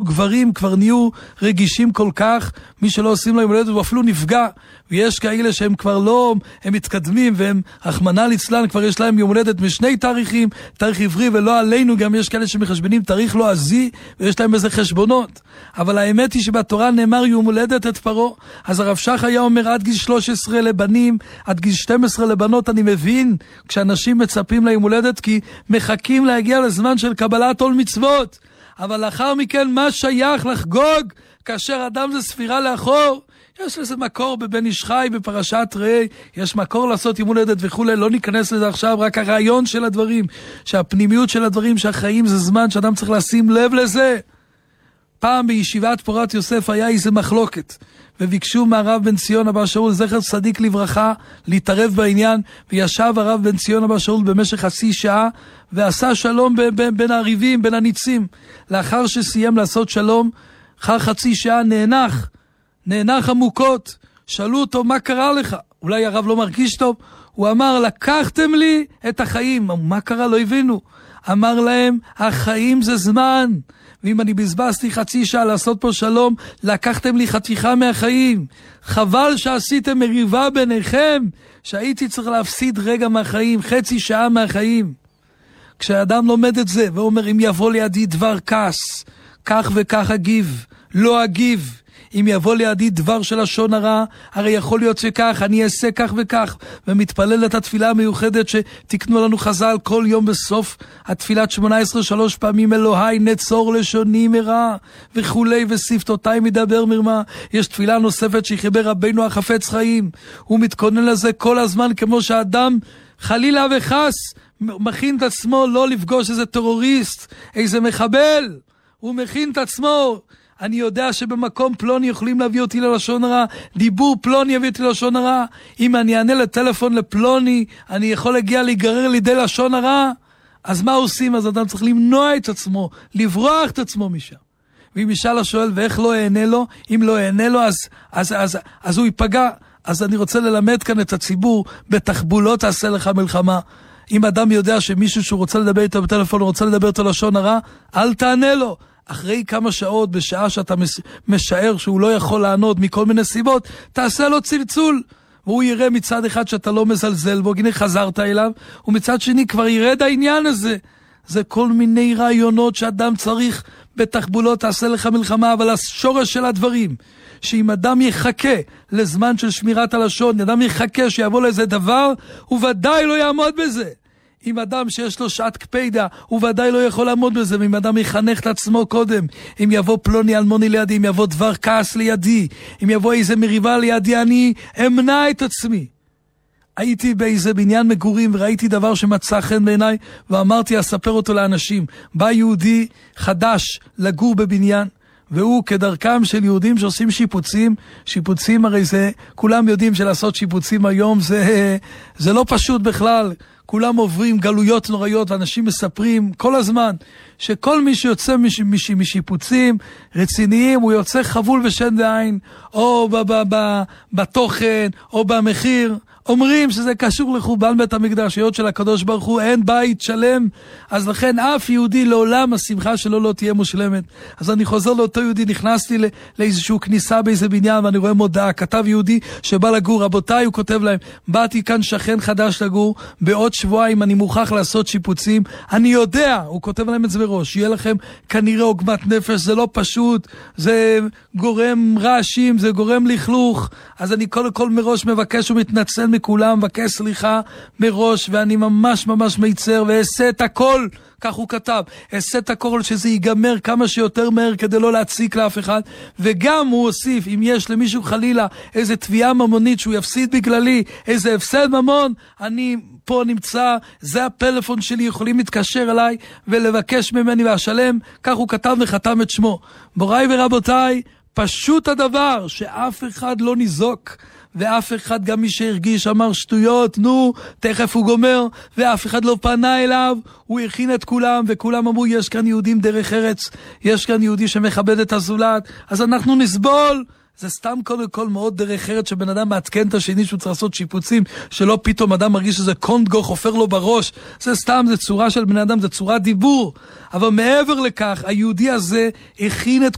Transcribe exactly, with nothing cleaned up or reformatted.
גברים כבר נהיו רגישים כל כך, מי שלא עושים לו יום הולדת הוא אפילו נפגע, ויש כאלה שהם כבר לא, הם מתקדמים והם רחמנא ליצלן, כבר יש להם יום הולדת משני תאריכים, תאריך עברי ולא עלינו, גם יש כאלה שמחשבנים תאריך לא עזי ויש להם איזה חשבונות. אבל האמת היא שבתורה נאמר יום הולדת את פרעה. אז הרב שך היה אומר עד גיל שלוש עשרה לבנים, עד גיל שתים עשרה לבנות. אני מבין כשאנשים מצפים ליום הולדת כי מחכים להגיע לזמן של קבלת עול מצוות, אבל לאחר מכן מה שייך לחגוג כאשר אדם זה ספירה לאחור? יש לזה מקור בבן איש חי, בפרשת ראה, יש מקור לעשות יום הולדת וכו', לא ניכנס לזה עכשיו, רק הרעיון של הדברים, שהפנימיות של הדברים, שהחיים זה זמן שאדם צריך לשים לב לזה. פעם בישיבת פורת יוסף היה איזה מחלוקת, וביקשו מהרב בן ציון אבא שאול, זכר צדיק לברכה, להתערב בעניין, וישב הרב בן ציון אבא שאול במשך חצי שעה, ועשה שלום ב- ב- בין הריבים, בין הניצים. לאחר שסיים לעשות שלום, אחר חצי שעה נאנח, נאנח עמוקות. שאלו אותו, מה קרה לך? אולי הרב לא מרגיש טוב? הוא אמר, לקחתם לי את החיים. מה קרה? לא הבינו. אמר להם, החיים זה זמן. ואם אני בזבזתי חצי שעה לעשות פה שלום, לקחתם לי חתיכה מהחיים. חבל שעשיתם מריבה ביניכם, שהייתי צריך להפסיד רגע מהחיים, חצי שעה מהחיים. כשאדם לומד את זה ואומר, אם יבוא לידי דבר כעס, כך וכך אגיב, לא אגיב. אם יבוא לידי דבר של לשון הרע, הרי יכול להיות שכך, אני אעשה כך וכך, ומתפלל את התפילה המיוחדת שתקנו לנו חז"ל כל יום בסוף התפילת שמונה עשרה שלוש פעמים, אלוהי נצור לשוני מרע וכולי, ושפתותיי מדבר מרמה. יש תפילה נוספת שחיבר רבינו החפץ חיים, הוא מתכונן לזה כל הזמן, כמו שאדם חלילה וחס מכין את עצמו לא לפגוש איזה טרוריסט, איזה מחבל, הוא מכין את עצמו. אני יודע שבמקום פלוני יכולים להביא אותי ללשון הרע, דיבור פלוני יביא אותי ללשון הרע, אם אני אענה לטלפון לפלוני, אני יכול להגיע להיגרר לידי לשון הרע. אז מה עושים? אז אדם צריך למנוע את עצמו, לברוח את עצמו משם. ואם ישאל השואל, ואיך לא יענה לו? אם לא יענה לו, אז, אז, אז, אז, אז הוא ייפגע. אז אני רוצה ללמד כאן את הציבור, בתחבולות תעשה לך מלחמה. אם אדם יודע שמישהו שהוא רוצה לדבר איתו בטלפון, הוא רוצה לדבר איתו לשון הרע, אל תענה לו. אחרי כמה שעות, בשעה שאתה משער שהוא לא יכול לענות מכל מיני סיבות, תעשה לו צלצול, והוא יראה מצד אחד שאתה לא מזלזל בו, הנה חזרת אליו, ומצד שני כבר ירד העניין הזה. זה כל מיני רעיונות שאדם צריך בתחבולות, תעשה לך מלחמה, אבל השורש של הדברים, שאם אדם יחכה לזמן של שמירת הלשון, אדם יחכה שיבוא לאיזה דבר, הוא ודאי לא יעמוד בזה. אם אדם שיש לו שעת קפידה, הוא ודאי לא יכול לעמוד בזה. אם אדם יחנך את עצמו קודם, אם יבוא פלוני אלמוני לידי, אם יבוא דבר כעס לידי, אם יבוא איזה מריבה לידי, אני אמנע את עצמי. הייתי באיזה בניין מגורים וראיתי דבר שמצא חן בעיניי, ואמרתי אספר אותו לאנשים. בא יהודי חדש לגור בבניין, והוא כדרכם של יהודים שעושים שיפוצים, שיפוצים הרי זה, כולם יודעים שלעשות שיפוצים היום זה, זה לא פשוט בכלל. כולם עוברים גלויות נוראיות, ואנשים מספרים כל הזמן שכל מי שיוצא מש, מש, משיפוצים רציניים, הוא יוצא חבול ושן בעין, או ב, ב, ב, בתוכן, או במחיר. אומרים שזה קשור לחורבן בית המקדש, היות של הקדוש ברוך הוא אין בית שלם, אז לכן אף יהודי לעולם השמחה שלו לא תהיה מושלמת. אז אני חוזר לאותו יהודי, נכנסתי לאיזשהו כניסה באיזה בניין, ואני רואה מודעה, כתב יהודי שבא לגור, רבותיי, הוא כותב להם, באתי כאן שכן חדש לגור, בעוד שבועיים אני מוכרח לעשות שיפוצים, אני יודע, הוא כותב להם את זה בראש, יהיה לכם כנראה עוגמת נפש, זה לא פשוט, זה גורם רעשים, זה גורם לכלוך, אז אני קודם כל מראש מבקש ומתנצל מכולם, מבקש סליחה מראש, ואני ממש ממש מייצר, ואעשה את הכל, כך הוא כתב, אעשה את הכל שזה ייגמר כמה שיותר מהר, כדי לא להציק לאף אחד. וגם הוא הוסיף, אם יש למישהו חלילה איזה תביעה ממונית שהוא יפסיד בגללי, איזה הפסד ממון, אני פה נמצא, זה הפלאפון שלי, יכולים להתקשר אליי ולבקש ממני והשלם. כך הוא כתב וחתם את שמו. מוריי ורבותיי, פשוט הדבר שאף אחד לא ניזוק, ואף אחד, גם מי שהרגיש, אמר שטויות, נו, תכף הוא גומר, ואף אחד לא פנה אליו, הוא הכין את כולם, וכולם אמרו, יש כאן יהודים דרך ארץ, יש כאן יהודי שמכבד את הזולת, אז אנחנו נסבול. זה סתם קודם כל מאוד דרך ארץ שבן אדם מעדכן את השני שהוא צריך לעשות שיפוצים, שלא פתאום אדם מרגיש שזה קונדגו חופר לו בראש. זה סתם, זה צורה של בן אדם, זה צורת דיבור. אבל מעבר לכך, היהודי הזה הכין את